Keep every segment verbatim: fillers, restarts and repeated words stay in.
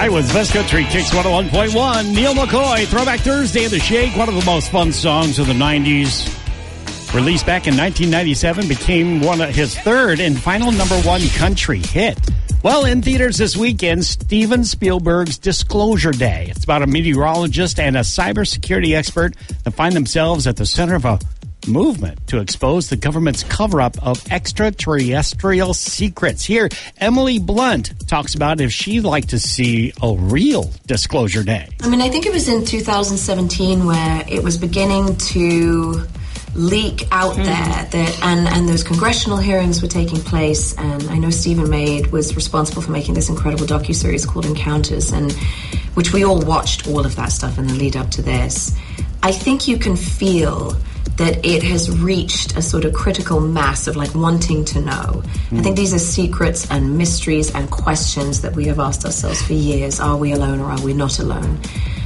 Iowa's Best Country Kicks one oh one point one. Neil McCoy, Throwback Thursday in the Shake, one of the most fun songs of the nineties. Released back in nineteen ninety-seven, became one of his third and final number one country hit. Well, in theaters this weekend, Steven Spielberg's Disclosure Day. It's about a meteorologist and a cybersecurity expert that find themselves at the center of a movement to expose the government's cover-up of extraterrestrial secrets. Here, Emily Blunt talks about if she'd like to see a real Disclosure Day. I mean, I think it was in two thousand seventeen where it was beginning to leak out mm. there that and, and those congressional hearings were taking place, and I know Stephen Maid was responsible for making this incredible docuseries called Encounters, and which we all watched all of that stuff in the lead up to this. I think you can feel that it has reached a sort of critical mass of like wanting to know. Mm. I think these are secrets and mysteries and questions that we have asked ourselves for years. Are we alone or are we not alone?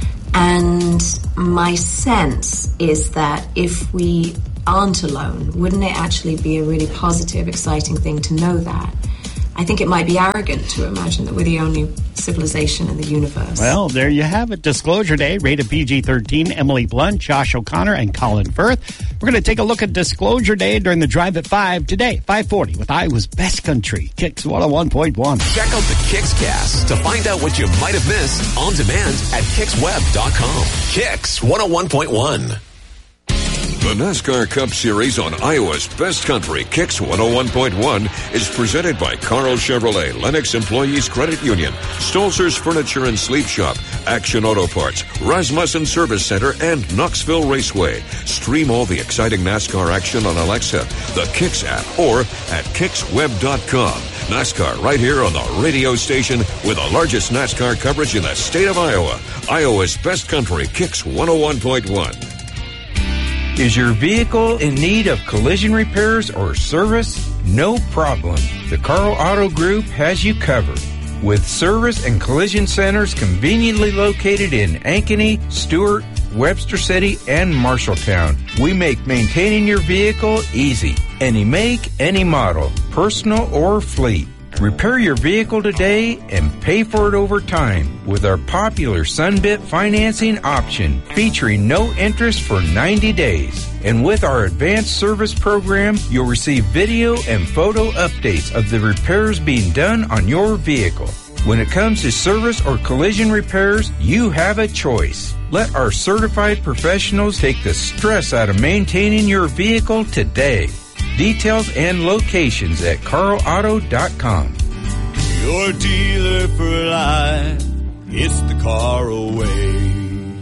And my sense is that if we aren't alone, wouldn't it actually be a really positive, exciting thing to know that? I think it might be arrogant to imagine that we're the only civilization in the universe. Well, there you have it. Disclosure Day, rated P G thirteen. Emily Blunt, Josh O'Connor, and Colin Firth. We're going to take a look at Disclosure Day during the Drive at five today, five forty, with Iowa's Best Country Kicks one oh one point one. Check out the Kicks Cast to find out what you might have missed on demand at kicks web dot com. Kicks one oh one point one. The NASCAR Cup Series on Iowa's Best Country Kicks one oh one point one is presented by Carl Chevrolet, Lennox Employees Credit Union, Stolzer's Furniture and Sleep Shop, Action Auto Parts, Rasmussen Service Center, and Knoxville Raceway. Stream all the exciting NASCAR action on Alexa, the Kicks app, or at kicks web dot com. NASCAR right here on the radio station with the largest NASCAR coverage in the state of Iowa. Iowa's Best Country Kicks one oh one point one. Is your vehicle in need of collision repairs or service? No problem. The Carl Auto Group has you covered. With service and collision centers conveniently located in Ankeny, Stewart, Webster City, and Marshalltown, we make maintaining your vehicle easy. Any make, any model, personal or fleet. Repair your vehicle today and pay for it over time with our popular Sunbit financing option featuring no interest for ninety days. And with our advanced service program, you'll receive video and photo updates of the repairs being done on your vehicle. When it comes to service or collision repairs, you have a choice. Let our certified professionals take the stress out of maintaining your vehicle today. Details and locations at carl auto dot com. Your dealer for life, it's the Carl way.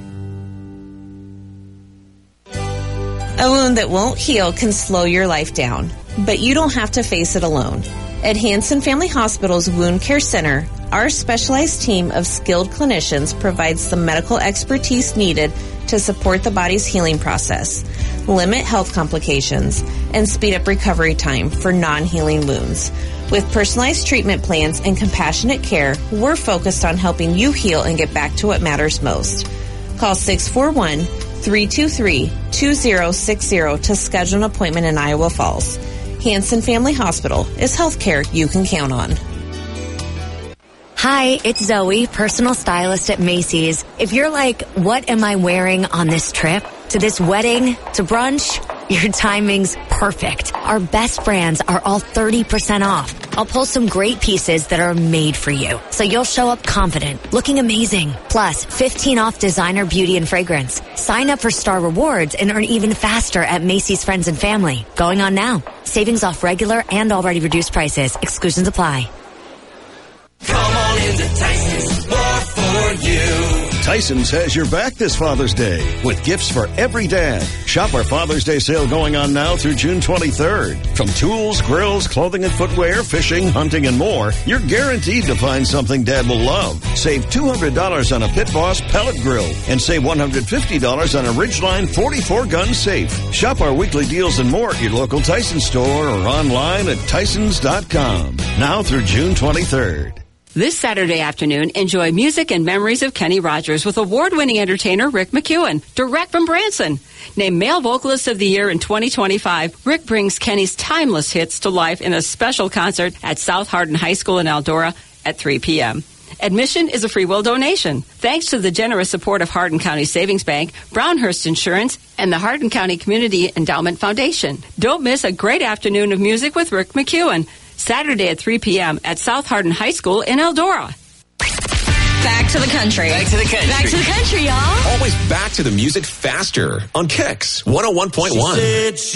A wound that won't heal can slow your life down, but you don't have to face it alone. At Hanson Family Hospital's Wound Care Center, our specialized team of skilled clinicians provides the medical expertise needed to support the body's healing process, limit health complications, and speed up recovery time for non-healing wounds. With personalized treatment plans and compassionate care, we're focused on helping you heal and get back to what matters most. Call six four one, three two three, two zero six zero to schedule an appointment in Iowa Falls. Hanson Family Hospital is healthcare you can count on. Hi, it's Zoe, personal stylist at Macy's. If you're like, what am I wearing on this trip? To this wedding? To brunch? Your timing's perfect. Our best brands are all thirty percent off. I'll pull some great pieces that are made for you, so you'll show up confident, looking amazing. Plus, fifteen off designer beauty and fragrance. Sign up for Star Rewards and earn even faster at Macy's Friends and Family. Going on now. Savings off regular and already reduced prices. Exclusions apply. Come on into Tyson's, more for you. Tyson's has your back this Father's Day with gifts for every dad. Shop our Father's Day sale going on now through June twenty-third. From tools, grills, clothing and footwear, fishing, hunting, and more, you're guaranteed to find something Dad will love. Save two hundred dollars on a Pit Boss pellet grill and save one hundred fifty dollars on a Ridgeline forty-four gun safe. Shop our weekly deals and more at your local Tyson store or online at tysons dot com. Now through June twenty-third. This Saturday afternoon, enjoy music and memories of Kenny Rogers with award-winning entertainer Rick McEwen, direct from Branson. Named Male Vocalist of the Year in twenty twenty-five, Rick brings Kenny's timeless hits to life in a special concert at South Hardin High School in Eldora at three p.m. Admission is a free will donation. Thanks to the generous support of Hardin County Savings Bank, Brownhurst Insurance, and the Hardin County Community Endowment Foundation. Don't miss a great afternoon of music with Rick McEwen, Saturday at three p.m. at South Hardin High School in Eldora. Back to the country. Back to the country. Back to the country, y'all. Always back to the music faster on Kicks one oh one point one.